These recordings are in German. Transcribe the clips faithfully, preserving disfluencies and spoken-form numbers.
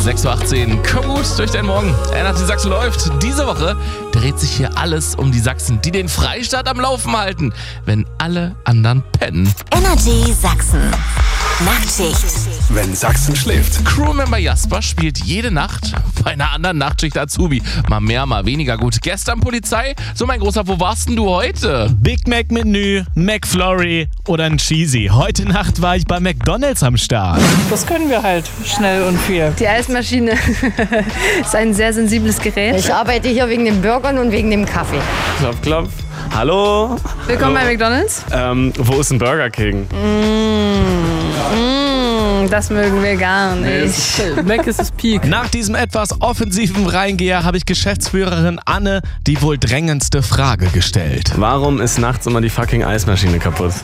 sechs Uhr achtzehn. Komm gut durch den Morgen. Energy Sachsen läuft. Diese Woche dreht sich hier alles um die Sachsen, die den Freistaat am Laufen halten, wenn alle anderen pennen. Energy Sachsen. Nachtschicht. Wenn Sachsen schläft. Crewmember Jasper spielt jede Nacht bei einer anderen Nachtschicht Azubi. Mal mehr, mal weniger gut. Gestern Polizei. So, mein Großer, wo warst denn du heute? Big Mac Menü, McFlurry oder ein Cheesy. Heute Nacht war ich bei McDonald's am Start. Das können wir halt schnell und viel. Die Eismaschine ist ein sehr sensibles Gerät. Ich arbeite hier wegen den Burgern und wegen dem Kaffee. Klopf, klopf. Hallo? Willkommen Hallo. bei McDonald's. Ähm, wo ist ein Burger King? Mmh, mmh, das mögen wir gar nicht. Mac ist das Peak. Nach diesem etwas offensiven Reingeher habe ich Geschäftsführerin Anne die wohl drängendste Frage gestellt. Warum ist nachts immer die fucking Eismaschine kaputt?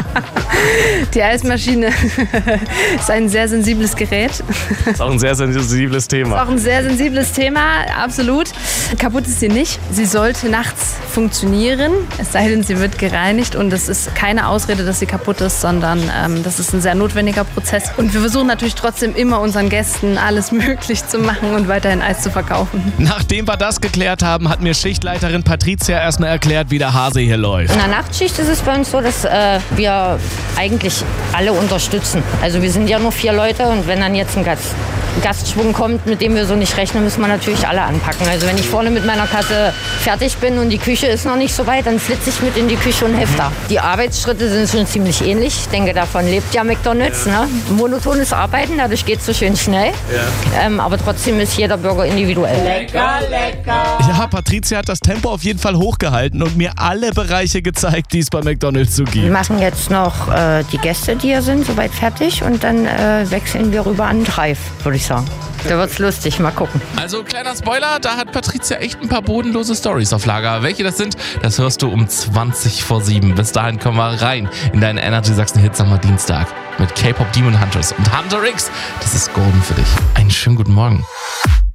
Die Eismaschine ist ein sehr sensibles Gerät. Ist auch ein sehr sensibles Thema. Auch ein sehr sensibles Thema, absolut. Kaputt ist sie nicht. Sie sollte nachts funktionieren, es sei denn, sie wird gereinigt, und es ist keine Ausrede, dass sie kaputt ist, sondern ähm, das ist ein sehr notwendiger Prozess. Und wir versuchen natürlich trotzdem immer unseren Gästen alles möglich zu machen und weiterhin Eis zu verkaufen. Nachdem wir das geklärt haben, hat mir Schichtleiterin Patricia erstmal erklärt, wie der Hase hier läuft. In der Nachtschicht ist es bei uns so, dass äh, wir eigentlich alle unterstützen. Also wir sind ja nur vier Leute, und wenn dann jetzt ein Gast, Gastschwung kommt, mit dem wir so nicht rechnen, müssen wir natürlich alle anpacken. Also wenn ich vorne mit meiner Kasse fertig bin und die Küche ist noch nicht so weit, dann flitze ich mit in die Küche und helfe da. Die Arbeitsschritte sind schon ziemlich ähnlich. Ich denke, davon lebt ja McDonald's. Ne? Monotones Arbeiten, dadurch geht es so schön schnell. Ja. Ähm, aber trotzdem ist jeder Burger individuell. Lecker, lecker. Ja, Patricia hat das Tempo auf jeden Fall hochgehalten und mir alle Bereiche gezeigt, die es bei McDonald's so Wir gibt. machen jetzt noch äh, die Gäste, die hier sind, soweit fertig, und dann äh, wechseln wir rüber an Drive, würde ich sagen. Da wird's lustig, mal gucken. Also, kleiner Spoiler, da hat Patricia echt ein paar bodenlose Stories auf Lager. Welche das sind, das hörst du um zwanzig vor sieben. Bis dahin kommen wir rein in deinen Energy Sachsen Hits am Dienstag mit K-Pop Demon Hunters und Hunter X. Das ist Golden für dich. Einen schönen guten Morgen.